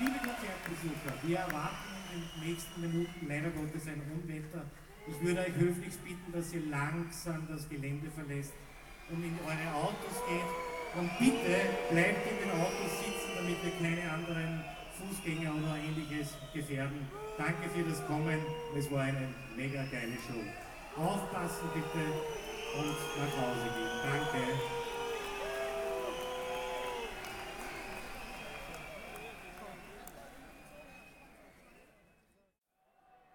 Liebe Konzertbesucher, wir erwarten in den nächsten Minuten leider Gottes ein Unwetter. Ich würde euch höflichst bitten, dass ihr langsam das Gelände verlässt und in eure Autos geht. Und bitte bleibt in den Autos sitzen, damit wir keine anderen Fußgänger oder ähnliches gefährden. Danke für das Kommen, es war eine mega geile Show. Aufpassen bitte und nach Hause gehen. Danke.